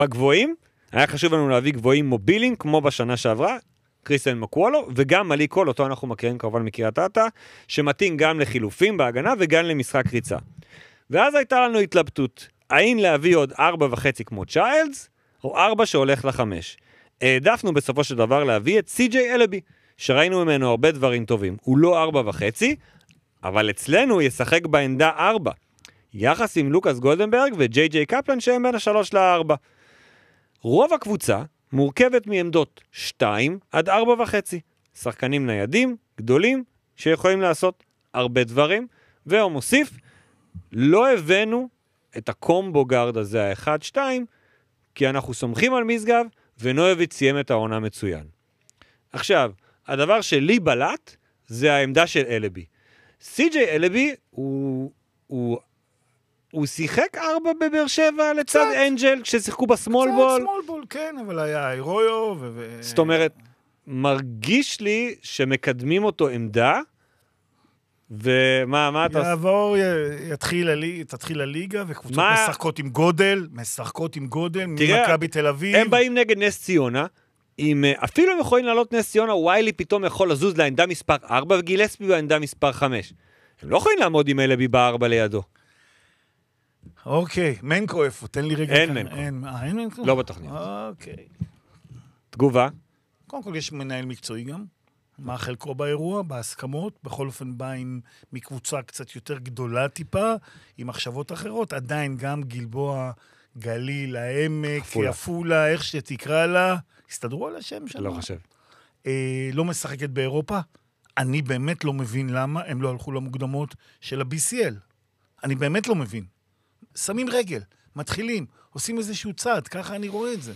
בגבוהים, היה חשוב לנו להביא גבוהים מובילים, כמו בשנה שעברה, קריסטיאן מקוולו, וגם מלי קול, אותו אנחנו מכירים כמובן מקריית אתא, שמתאים גם לחילופים בהגנה וגם למשחק ריצה. ואז הייתה לנו התלבטות, האם להביא עוד 4.5 כמו צ'יילדס, או 4 שהולך ל5. העדפנו בסופו של דבר להביא את סי.ג'יי אלבי, שראינו ממנו הרבה דברים טובים. הוא לא 4.5, אבל אצלנו הוא ישחק בעמדה 4. יחס עם לוקאס גולדנברג וג'יי קפלן שהם בין 3 ל4. רוב הקבוצה מורכבת מעמדות 2 עד 4.5. שחקנים ניידים, גדולים, שיכולים לעשות הרבה דברים, והוא מוסיף, לא הבאנו את הקומבו גארד הזה, ה-1-2, כי אנחנו סומכים על משגב, ונויביץ' סיים את העונה מצוין. עכשיו, הדבר שלי בלט, זה העמדה של אלבי. סי.ג'יי אלבי, הוא שיחק 4 בבאר שבע לצד אנג'ל, כששיחקו בסמול בול. סמול בול, כן, אבל היה אירויו. זאת אומרת, מרגיש לי שמקדמים אותו עמדה, ומה אתה... יעבור, תתחיל הליגה, וקבוצות משחקות עם גודל, ממכבי תל אביב. הם באים נגד נס ציונה, אפילו הם יכולים לעלות נס ציונה, וויילי פתאום יכול לזוז לעמדה מספר 4, וגילספי בעמדה מספר 5. הם לא יכולים לעמוד עם אלבי ב4 לידו. אוקיי, מנקו איפה? תן לי רגע. אין מנקו. אין מנקו? לא בתוכניות. אוקיי. תגובה? קודם כל יש מנהל מקצועי גם. מה חלקו באירוע, בהסכמות, בכל אופן בא מקבוצה קצת יותר גדולה טיפה, עם מחשבות אחרות, עדיין גם גלבוע, גליל, העמק, יפולה, איך שתקרא לה, הסתדרו על השם שם? לא חושב. לא משחקת באירופה, אני באמת לא מבין למה הם לא הלכו למוקדמות של ה-BCL. אני באמת לא מבין. שמים רגל, מתחילים, עושים איזשהו צעד, ככה אני רואה את זה.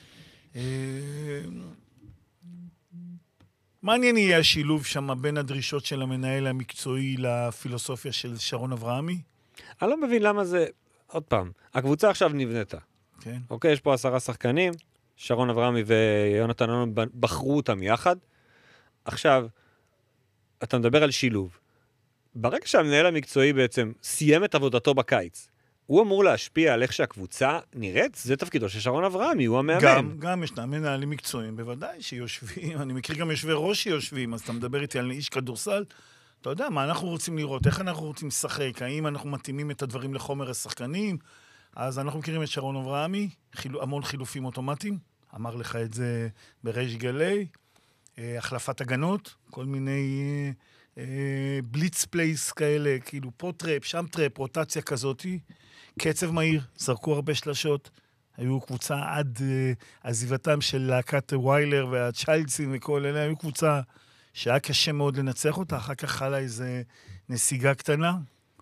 מעניין יהיה השילוב שם בין הדרישות של המנהל המקצועי לפילוסופיה של שרון אברהמי? אני לא מבין למה זה, עוד פעם, הקבוצה עכשיו נבנתה. כן. אוקיי, יש פה 10 שחקנים, שרון אברהמי ויונתן אלון בחרו אותם יחד. עכשיו, אתה מדבר על שילוב. ברגע שהמנהל המקצועי בעצם סיים את עבודתו בקיץ, הוא אמור להשפיע על איך שהקבוצה נראית, זה תפקידו של שרון אברהמי, הוא המאמן. גם ישנם מנהלים מקצועיים, בוודאי שיושבים, אני מכיר גם יושבי ראש שיושבים, אז אתה מדבר איתי על איש כדורסל, אתה יודע מה אנחנו רוצים לראות, איך אנחנו רוצים לשחק, האם אנחנו מתאימים את הדברים לחומר השחקנים, אז אנחנו מכירים את שרון אברהמי, המון חילופים אוטומטיים, אמר לך את זה בריש גלי, החלפת הגנות, כל מיני בליץ פלייס כאלה, כאילו פה טרפ, שם טרפ, רוטציה כזאת, קצב מהיר, זרקו הרבה שלשות, היו קבוצה עד עזיבתם של להקת וויילר והצ'יילדסים וכל אלה, היו קבוצה שהיה קשה מאוד לנצח אותה, אחר כך חלה איזה נסיגה קטנה.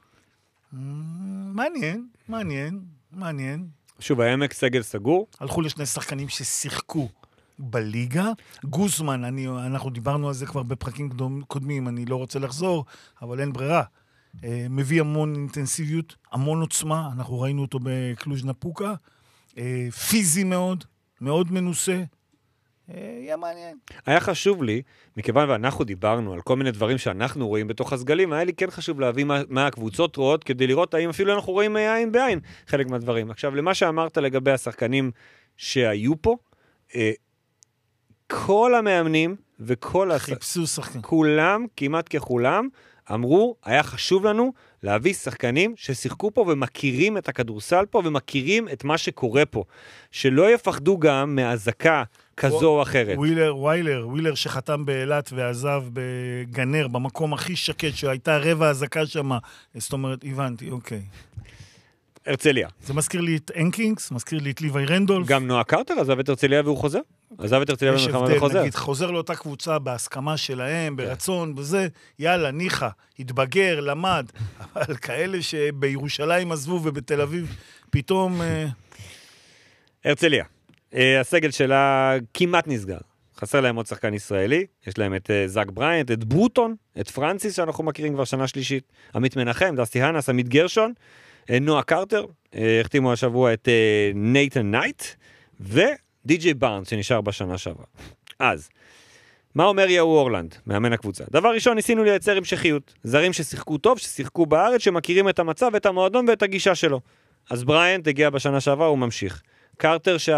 מעניין. שוב, העמק סגל סגור. הלכו לשני שחקנים ששיחקו בליגה. גוזמן, אנחנו דיברנו על זה כבר בפרקים קודמים, אני לא רוצה לחזור, אבל אין ברירה. מביא המון אינטנסיביות, המון עוצמה, אנחנו ראינו אותו בקלוז' נפוקה, פיזי מאוד, מאוד מנוסה, יהיה מעניין. היה חשוב לי, מכיוון ואנחנו דיברנו על כל מיני דברים שאנחנו רואים בתוך הסגלים, היה לי כן חשוב להביא מה הקבוצות רואות, כדי לראות האם אפילו אנחנו רואים עין בעין חלק מהדברים. עכשיו, למה שאמרת לגבי השחקנים שהיו פה, כל המאמנים וכל חיפשו שחקנים. כולם, כמעט ככולם, אמרו, היה חשוב לנו להביא שחקנים ששיחקו פה ומכירים את הכדורסל פה ומכירים את מה שקורה פה. שלא יפחדו גם מהזקה כזו או אחרת. וויילר שחתם באילת ועזב בגנר, במקום הכי שקט, שהייתה רבע הזקה שם. זאת אומרת, הבנתי, אוקיי. הרצליה. זה מזכיר לי את אנקינגס, מזכיר לי את ליווי רנדולף. גם נועה קרטר עזב את הרצליה והוא חוזר. עזב את הרצליה במלחמה וחוזר. נגיד, חוזר לאותה קבוצה בהסכמה שלהם, ברצון, בזה, יאללה, ניחה, התבגר, למד, אבל כאלה שבירושלים עזבו ובתל אביב פתאום... הרצליה. הסגל שלה כמעט נסגר. חסר להם עוד שחקן ישראלי, יש להם את זאק בריינט, את ברוטון, את פרנסיס שאנחנו מכירים כבר שנה שלישית, עמית מנחם, דסטי הנס, עמית גרשון, נועה קרטר, החתימו השבוע את נייתן נייט, ודי.ג'יי בארנס שנשאר בשנה שעברה. אז, מה אומר יאו אורלנד, מאמן הקבוצה? דבר ראשון, ניסינו לייצר המשכיות, זרים ששיחקו טוב, ששיחקו בארץ, שמכירים את המצב, את המועדון ואת הגישה שלו. אז בריינט הגיע בשנה שעברה, הוא ממשיך. קרטר